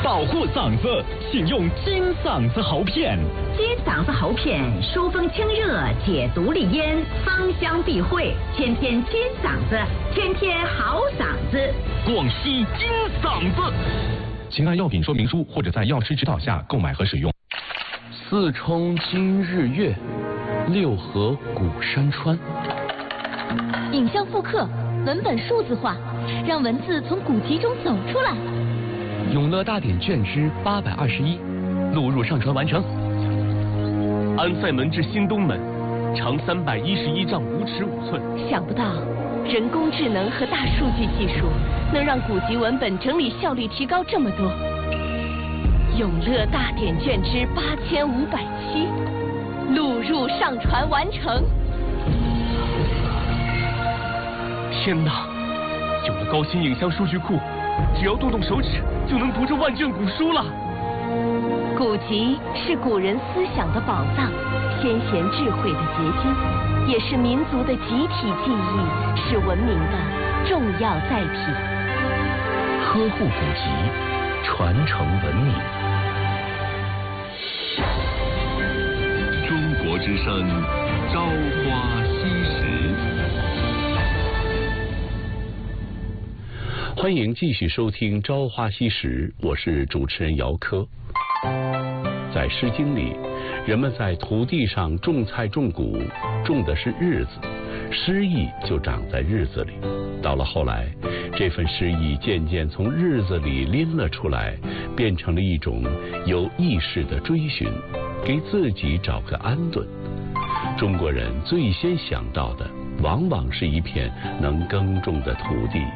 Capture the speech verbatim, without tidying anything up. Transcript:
保护嗓子，请用金嗓子喉片。 金嗓子喉片疏风清热，解毒利咽，芳香避秽，天天金嗓子，天天好嗓子。 广西金嗓子，请按药品说明书或者在药师指导下购买和使用。 四冲今日月，六合古山川。 影像复刻，文本数字化，让文字从古籍中走出来。 永乐大典卷之八百二十一，录入上传完成。 安塞门至新东门，长三百一十一丈五尺五寸。 想不到，人工智能和大数据技术能让古籍文本整理效率提高这么多。永乐大典卷之八千五百七，录入上传完成。 天哪！有了高新影像数据库，只要动动手指就能读这万卷古书了。 古籍是古人思想的宝藏，先贤智慧的结晶，也是民族的集体记忆，是文明的重要载体。 呵护古籍，传承文明。 中国之声，朝花夕拾。 欢迎继续收听《朝花夕拾》，我是主持人姚科。在《诗经》里，人们在土地上种菜种谷，种的是日子，诗意就长在日子里。到了后来，这份诗意渐渐从日子里拎了出来，变成了一种有意识的追寻，给自己找个安顿。中国人最先想到的，往往是一片能耕种的土地，